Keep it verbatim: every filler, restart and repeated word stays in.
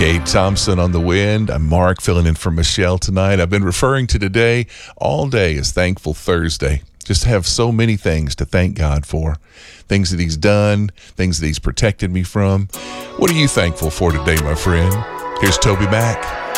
Cade Thompson on the wind. I'm Mark, filling in for Michelle tonight. I've been referring to today all day as Thankful Thursday. Just have so many things to thank God for. Things that he's done, things that he's protected me from. What are you thankful for today, my friend? Here's Toby Mac.